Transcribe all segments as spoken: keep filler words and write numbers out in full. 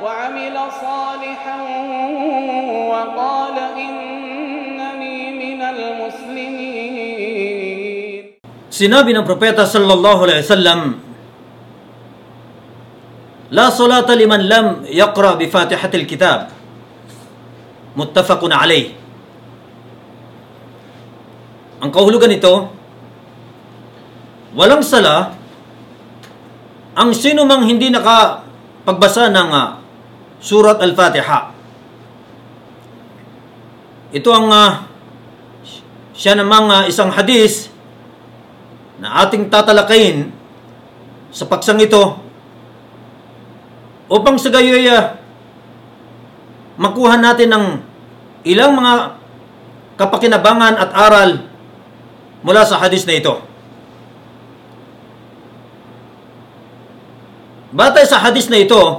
وعمل صالحا وقال إنني من المسلمين. Sinabi ng propeta sallallahu alaihi wasallam, La salata liman lam yaqra bi Fatihatil Kitab. Muttafaqun alayh. Ang kahulugan nito, walang sala ang sino mang hindi nakapagbasa ng uh, Surat Al-Fatiha. Ito ang uh, siya namang uh, isang hadis na ating tatalakayin sa paksang ito upang sa gayoy uh, makuha natin ng ilang mga kapakinabangan at aral mula sa hadis na ito. Batay sa hadis na ito,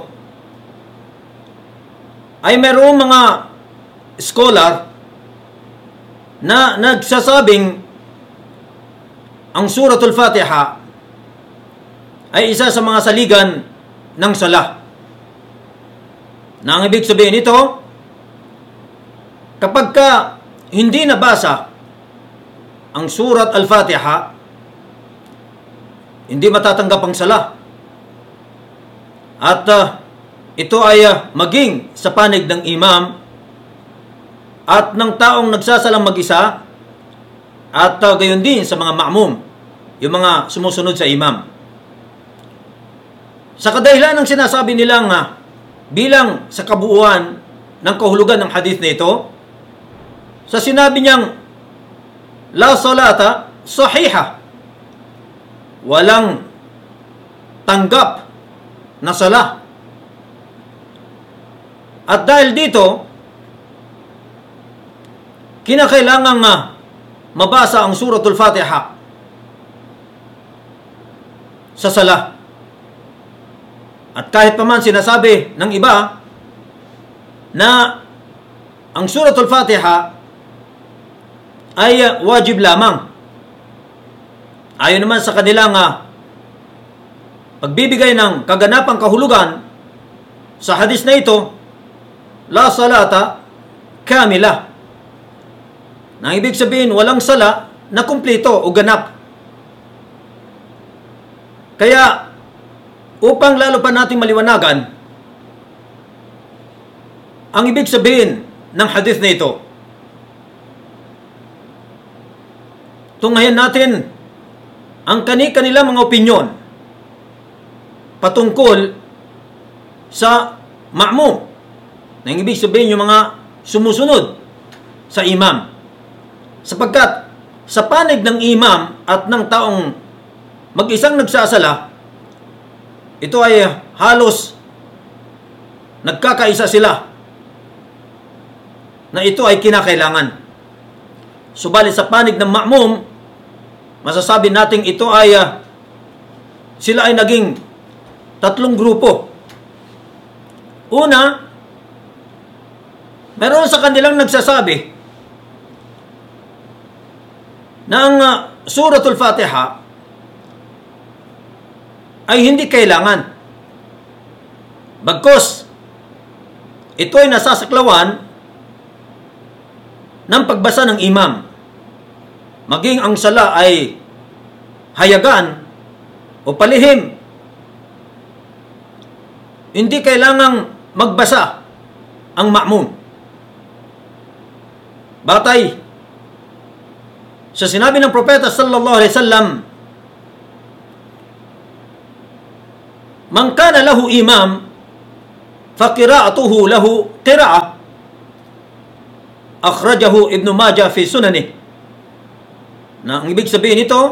ay mayroong mga scholar na nagsasabing ang Suratul Fatiha ay isa sa mga saligan ng sala. Na ang ibig sabihin nito, kapag ka hindi nabasa ang Surat Al-Fatiha, hindi matatanggap ang sala. At uh, ito ay uh, maging sa panig ng imam at ng taong nagsasalang mag-isa at uh, gayon din sa mga ma'mum, yung mga sumusunod sa imam. Sa kadahilan ng sinasabi nilang uh, bilang sa kabuuan ng kahulugan ng hadith na ito, sa sinabi niyang la salata sahiha, walang tanggap na sala. At dahil dito, kinakailangan nga mabasa ang Suratul Fatiha sa sala. At kahit pa man sinasabi ng iba na ang Suratul Fatiha ay wajib lamang, ayon naman sa kanilang uh, pagbibigay ng kaganapang kahulugan sa hadis na ito, la salata kamila. Na ibig sabihin, walang sala na kumpleto o ganap. Kaya, upang lalo pa nating maliwanagan ang ibig sabihin ng hadith na ito, tunghayan natin ang kani-kanilang mga opinyon patungkol sa ma'mum, na ibig sabihin yung mga sumusunod sa imam. Sapagkat sa panig ng imam at ng taong mag-isang nagsasala, ito ay halos nagkakaisa sila na ito ay kinakailangan. Subalit sa panig ng ma'mum, masasabi nating ito ay uh, sila ay naging tatlong grupo. Una, meron sa kanilang nagsasabi na ang uh, Suratul Fatiha ay hindi kailangan. Bagkus, ito ay nasasaklawan ng pagbasa ng imam. Maging ang sala ay hayagan o palihim, hindi kailangang magbasa ang ma'mum. Batay sa sinabi ng propeta sallallahu alaihi wasallam, man kana lahu imam fa qira'atuhu lahu qira'ah, akhrajahu Ibn Majah fi sunanihi. Na ang ibig sabihin nito,